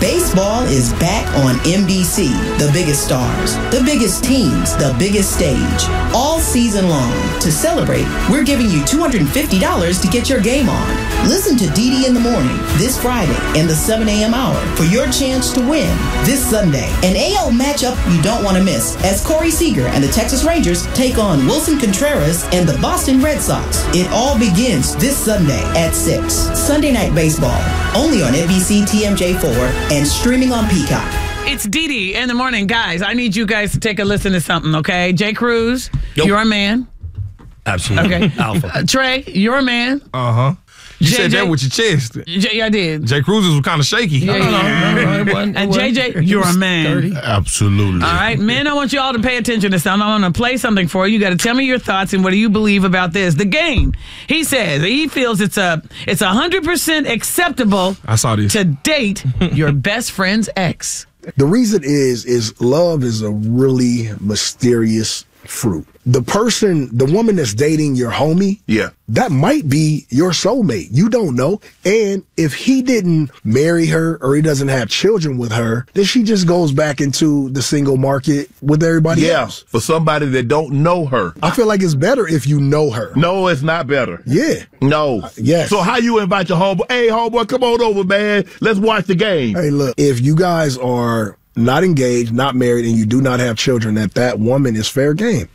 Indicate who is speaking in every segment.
Speaker 1: Baseball is back on NBC. The biggest stars, the biggest teams, the biggest stage. All season long. To celebrate, we're giving you $250 to get your game on. Listen to Dee in the Morning this Friday in the 7 a.m. hour for your chance to win this Sunday. An AL matchup you don't want to miss as Corey Seager and the Texas Rangers take on Wilson Contreras and the Boston Red Sox. It all begins this Sunday at 6. Sunday Night Baseball, only on NBC TMJ4 and streaming on Peacock.
Speaker 2: It's Dee in the Morning. Guys, I need you guys to take a listen to something, okay? Jay Cruz, you're a man.
Speaker 3: Absolutely.
Speaker 2: Okay.
Speaker 3: Alpha.
Speaker 2: Trey, you're a man.
Speaker 4: Uh-huh. You said that with your chest.
Speaker 2: Yeah, I did.
Speaker 4: Jay Cruz was kind of shaky.
Speaker 2: No. And JJ, you're a man.
Speaker 5: Absolutely.
Speaker 2: All right, men, I want you all to pay attention to something. I want to play something for you. You got to tell me your thoughts and what do you believe about this. The game. He says he feels it's 100% acceptable to date your best friend's ex.
Speaker 6: The reason is love is a really mysterious fruit. The woman that's dating your homie, that might be your soulmate. You don't know. And if he didn't marry her or he doesn't have children with her, then she just goes back into the single market with everybody else.
Speaker 5: For somebody that don't know her.
Speaker 6: I feel like it's better if you know her.
Speaker 5: No, it's not better.
Speaker 6: Yeah.
Speaker 5: No.
Speaker 6: Yes.
Speaker 5: So how you invite your homeboy? Hey, homeboy, come on over, man. Let's watch the game.
Speaker 6: Hey, look, if you guys are not engaged, not married, and you do not have children, that woman is fair game.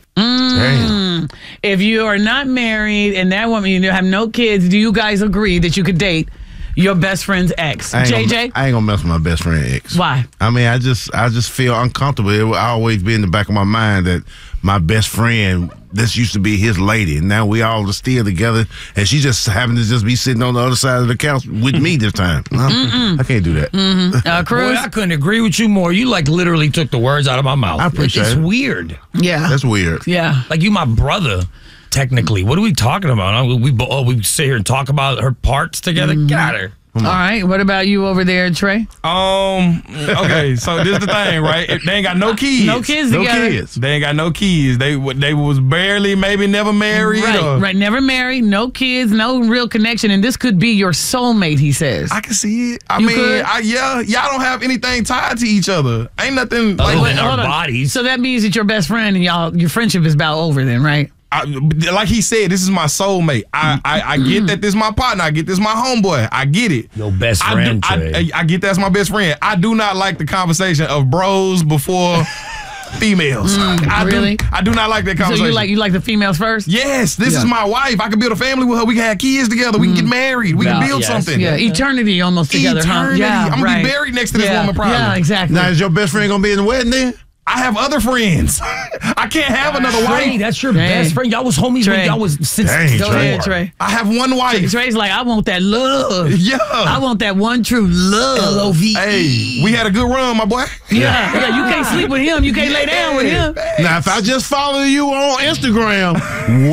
Speaker 2: If you are not married and that woman, you have no kids, do you guys agree that you could date your best friend's ex? JJ?
Speaker 7: I ain't gonna mess with my best friend ex.
Speaker 2: Why?
Speaker 7: I mean, I just feel uncomfortable. It will always be in the back of my mind that my best friend, this used to be his lady, and now we all are still together, and she just happened to just be sitting on the other side of the couch with me this time. I can't do that.
Speaker 2: Cruz?
Speaker 3: Boy, I couldn't agree with you more. You literally took the words out of my mouth.
Speaker 7: I appreciate
Speaker 3: it's
Speaker 7: it.
Speaker 3: weird.
Speaker 2: Yeah.
Speaker 7: That's weird.
Speaker 2: Yeah.
Speaker 3: Like you my brother, technically. What are we talking about? We sit here and talk about her parts together? Get out of here.
Speaker 2: All right. What about you over there, Trey?
Speaker 4: Okay, so this is the thing, right? They ain't got no kids.
Speaker 2: No kids together.
Speaker 4: They ain't got no kids. They was barely, maybe never married.
Speaker 2: Right. Never married, no kids, no real connection, and this could be your soulmate, he says.
Speaker 4: I can see it. Y'all don't have anything tied to each other. Ain't nothing
Speaker 3: other than our bodies.
Speaker 2: So that means that your best friend and your friendship is about over then, right?
Speaker 4: Like he said, this is my soulmate. I get that this is my partner. I get this is my homeboy. I get it.
Speaker 3: Your best friend,
Speaker 4: I get that's my best friend. I do not like the conversation of bros before females.
Speaker 2: Really?
Speaker 4: I do not like that conversation.
Speaker 2: So you like the females first?
Speaker 4: Yes, this is my wife. I can build a family with her. We can have kids together. We can get married. We can build something.
Speaker 2: Yeah, eternity almost together, huh? Yeah,
Speaker 4: I'm going to be buried next to this woman probably.
Speaker 2: Yeah, exactly.
Speaker 7: Now, is your best friend going to be in the wedding then?
Speaker 4: I have other friends. I can't have another wife.
Speaker 3: Trey, that's your best friend. Y'all was homies when y'all was since
Speaker 2: Go ahead, Trey.
Speaker 4: I have one wife.
Speaker 2: Trey's like, I want that love.
Speaker 4: Yeah.
Speaker 2: I want that one true love.
Speaker 3: L-O-V-E.
Speaker 4: Hey, we had a good run, my boy.
Speaker 2: Yeah. You can't sleep with him. You can't lay down with him.
Speaker 7: Now, if I just follow you on Instagram,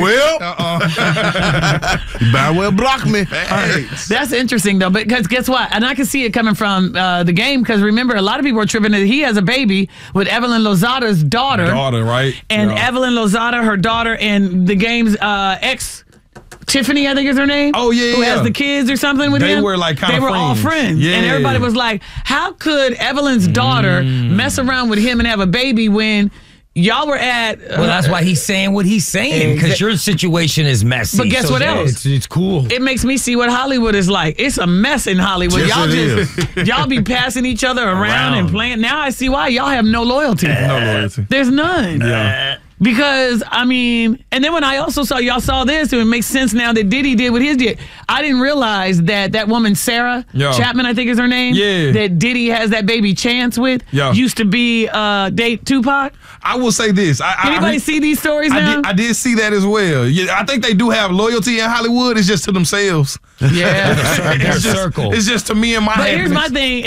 Speaker 7: you better well block me.
Speaker 2: That's interesting, though, because guess what? And I can see it coming from the game, because remember, a lot of people are tripping that he has a baby with Evelyn Lozada's daughter.
Speaker 4: Right?
Speaker 2: And Evelyn Lozada, her daughter, and the game's ex, Tiffany, I think is her name.
Speaker 4: Oh, yeah.
Speaker 2: Who has the kids or something with him.
Speaker 4: They were like kind of
Speaker 2: friends. They were all friends.
Speaker 4: Yeah.
Speaker 2: And everybody was like, how could Evelyn's daughter mess around with him and have a baby when y'all were at...
Speaker 3: well, that's why he's saying what he's saying, because your situation is messy.
Speaker 2: But guess what else?
Speaker 3: It's cool.
Speaker 2: It makes me see what Hollywood is like. It's a mess in Hollywood.
Speaker 7: Yes,
Speaker 2: Y'all be passing each other around and playing. Now I see why y'all have no loyalty.
Speaker 4: No loyalty.
Speaker 2: There's none.
Speaker 4: Yeah.
Speaker 2: Because, I mean, and then when I also y'all saw this, and it makes sense now that Diddy did what his did. I didn't realize that woman, Sarah Chapman, I think is her name, that Diddy has that baby Chance with, used to be date Tupac.
Speaker 4: I will say this.
Speaker 2: Anybody see these stories now?
Speaker 4: I did see that as well. Yeah, I think they do have loyalty in Hollywood. It's just to themselves.
Speaker 2: Yeah.
Speaker 3: Their circle.
Speaker 4: It's just to me and my
Speaker 2: But
Speaker 4: happiness.
Speaker 2: here's my thing.